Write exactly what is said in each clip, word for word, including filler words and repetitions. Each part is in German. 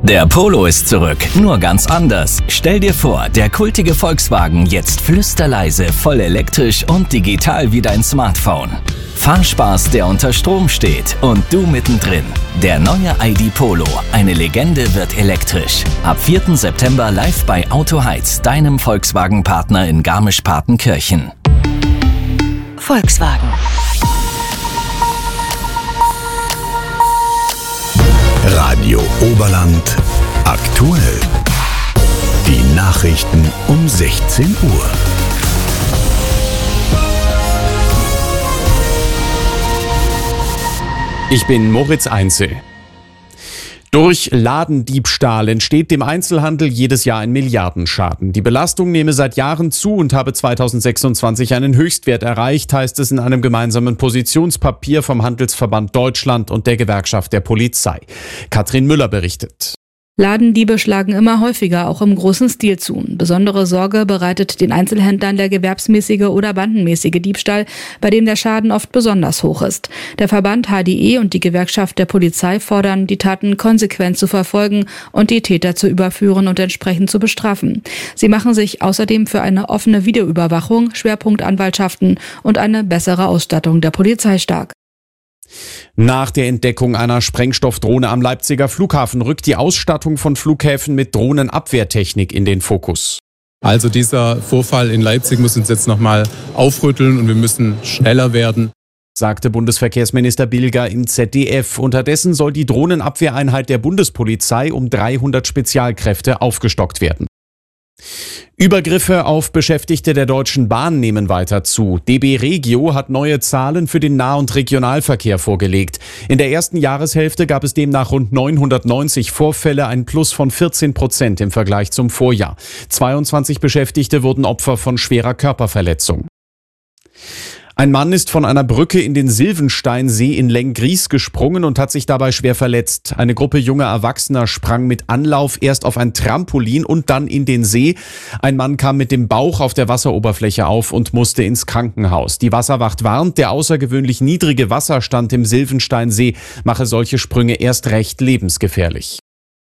Der Polo ist zurück, nur ganz anders. Stell dir vor, der kultige Volkswagen jetzt flüsterleise, voll elektrisch und digital wie dein Smartphone. Fahrspaß, der unter Strom steht und du mittendrin. Der neue I D Polo, eine Legende, wird elektrisch. Ab vierten September live bei Auto Heiz, deinem Volkswagen-Partner in Garmisch-Partenkirchen. Volkswagen. Radio Oberland aktuell. Die Nachrichten um sechzehn Uhr. Ich bin Moritz Einzel. Durch Ladendiebstahl entsteht dem Einzelhandel jedes Jahr ein Milliardenschaden. Die Belastung nehme seit Jahren zu und habe zweitausendsechsundzwanzig einen Höchstwert erreicht, heißt es in einem gemeinsamen Positionspapier vom Handelsverband Deutschland und der Gewerkschaft der Polizei. Katrin Müller berichtet. Ladendiebe schlagen immer häufiger, auch im großen Stil zu. Besondere Sorge bereitet den Einzelhändlern der gewerbsmäßige oder bandenmäßige Diebstahl, bei dem der Schaden oft besonders hoch ist. Der Verband H D E und die Gewerkschaft der Polizei fordern, die Taten konsequent zu verfolgen und die Täter zu überführen und entsprechend zu bestrafen. Sie machen sich außerdem für eine offene Videoüberwachung, Schwerpunktanwaltschaften und eine bessere Ausstattung der Polizei stark. Nach der Entdeckung einer Sprengstoffdrohne am Leipziger Flughafen rückt die Ausstattung von Flughäfen mit Drohnenabwehrtechnik in den Fokus. Also dieser Vorfall in Leipzig muss uns jetzt nochmal aufrütteln und wir müssen schneller werden, sagte Bundesverkehrsminister Bilger im Z D F. Unterdessen soll die Drohnenabwehreinheit der Bundespolizei um dreihundert Spezialkräfte aufgestockt werden. Übergriffe auf Beschäftigte der Deutschen Bahn nehmen weiter zu. D B Regio hat neue Zahlen für den Nah- und Regionalverkehr vorgelegt. In der ersten Jahreshälfte gab es demnach rund neunhundertneunzig Vorfälle, ein Plus von vierzehn Prozent im Vergleich zum Vorjahr. zweiundzwanzig Beschäftigte wurden Opfer von schwerer Körperverletzung. Ein Mann ist von einer Brücke in den Silvensteinsee in Lenggries gesprungen und hat sich dabei schwer verletzt. Eine Gruppe junger Erwachsener sprang mit Anlauf erst auf ein Trampolin und dann in den See. Ein Mann kam mit dem Bauch auf der Wasseroberfläche auf und musste ins Krankenhaus. Die Wasserwacht warnt, der außergewöhnlich niedrige Wasserstand im Silvensteinsee mache solche Sprünge erst recht lebensgefährlich.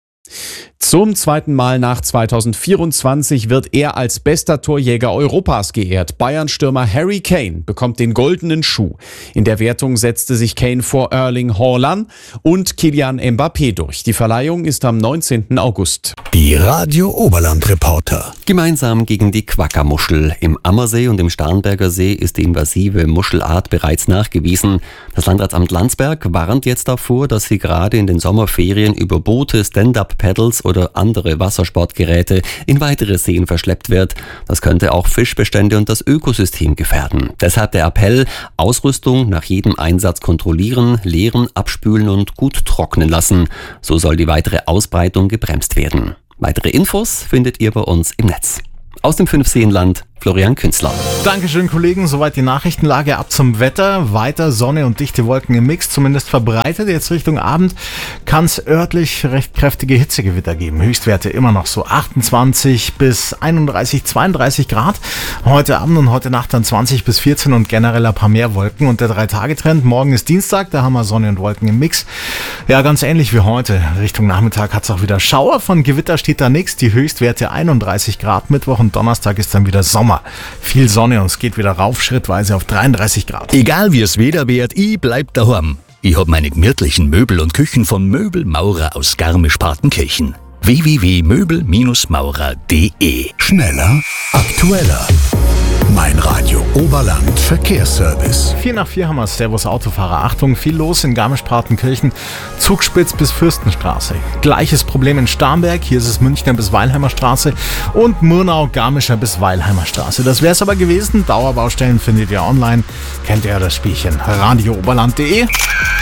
Zum zweiten Mal nach zweitausendvierundzwanzig wird er als bester Torjäger Europas geehrt. Bayern-Stürmer Harry Kane bekommt den goldenen Schuh. In der Wertung setzte sich Kane vor Erling Haaland und Kylian Mbappé durch. Die Verleihung ist am neunzehnten August. Die Radio Oberland Reporter. Gemeinsam gegen die Quackermuschel. Im Ammersee und im Starnberger See ist die invasive Muschelart bereits nachgewiesen. Das Landratsamt Landsberg warnt jetzt davor, dass sie gerade in den Sommerferien über Boote, Stand-Up-Paddles oder andere Wassersportgeräte in weitere Seen verschleppt wird. Das könnte auch Fischbestände und das Ökosystem gefährden. Deshalb der Appell: Ausrüstung nach jedem Einsatz kontrollieren, leeren, abspülen und gut trocknen lassen. So soll die weitere Ausbreitung gebremst werden. Weitere Infos findet ihr bei uns im Netz. Aus dem Fünfseenland, Florian Künzler. Dankeschön, Kollegen. Soweit die Nachrichtenlage. Ab zum Wetter. Weiter Sonne und dichte Wolken im Mix, zumindest verbreitet. Jetzt Richtung Abend kann es örtlich recht kräftige Hitzegewitter geben. Höchstwerte immer noch so achtundzwanzig bis einunddreißig, zweiunddreißig Grad. Heute Abend und heute Nacht dann zwanzig bis vierzehn und generell ein paar mehr Wolken. Und der Drei-Tage-Trend. Morgen ist Dienstag, da haben wir Sonne und Wolken im Mix. Ja, ganz ähnlich wie heute. Richtung Nachmittag hat es auch wieder Schauer. Von Gewitter steht da nichts. Die Höchstwerte einunddreißig Grad. Mittwoch und Donnerstag ist dann wieder Sommer. Viel Sonne und es geht wieder rauf, schrittweise auf dreiunddreißig Grad. Egal wie es Wetter wird, ich bleib daheim. Ich hab meine gemütlichen Möbel und Küchen von Möbelmaurer aus Garmisch-Partenkirchen. w w w punkt möbel maurer punkt d e. Schneller, aktueller. Mein Radio Oberland Verkehrsservice. vier nach vier haben wir. Servus Autofahrer. Achtung, viel los in Garmisch-Partenkirchen. Zugspitz bis Fürstenstraße. Gleiches Problem in Starnberg. Hier ist es Münchner bis Weilheimer Straße. Und Murnau-Garmischer bis Weilheimer Straße. Das wäre es aber gewesen. Dauerbaustellen findet ihr online. Kennt ihr ja das Spielchen. radio oberland punkt d e.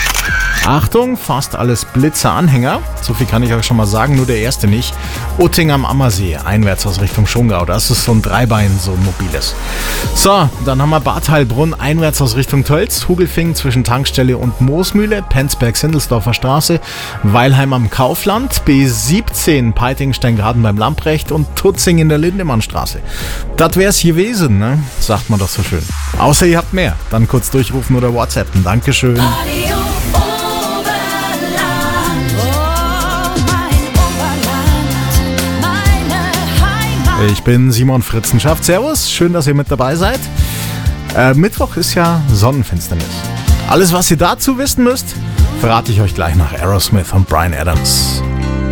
Achtung, fast alles Blitzer-Anhänger. So viel kann ich euch schon mal sagen, nur der erste nicht. Utting am Ammersee, einwärts aus Richtung Schongau. Das ist so ein Dreibein, so ein mobiles. So, dann haben wir Bad Heilbrunn, einwärts aus Richtung Tölz. Hugelfing zwischen Tankstelle und Moosmühle. Penzberg-Sindelsdorfer Straße. Weilheim am Kaufland. B siebzehn, Peiting-Steingraden beim Lamprecht. Und Tutzing in der Lindemannstraße. Das wär's gewesen, ne? Sagt man doch so schön. Außer ihr habt mehr. Dann kurz durchrufen oder WhatsAppen. Dankeschön. Ich bin Simon Fritzenschaft. Servus, schön, dass ihr mit dabei seid. Äh, Mittwoch ist ja Sonnenfinsternis. Alles, was ihr dazu wissen müsst, verrate ich euch gleich nach Aerosmith und Bryan Adams.